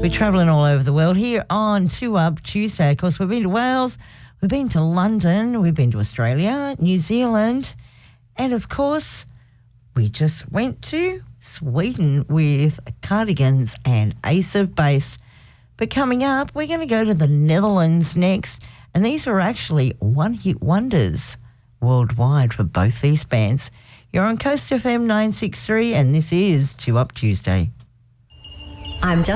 We're travelling all over the world here on 2 Up Tuesday. Of course, we've been to Wales, we've been to London, we've been to Australia, New Zealand, and of course, we just went to Sweden with Cardigans and Ace of Base. But coming up, we're going to go to the Netherlands next, and these are actually one-hit wonders worldwide for both these bands. You're on Coast FM 963, and this is 2 Up Tuesday. I'm just